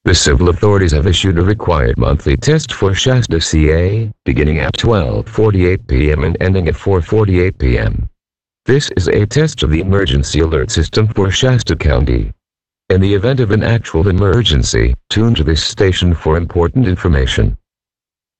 The civil authorities have issued a required monthly test for Shasta CA, beginning at 12:48 p.m. and ending at 4:48 p.m. This is a test of the emergency alert system for Shasta County. In the event of an actual emergency, tune to this station for important information.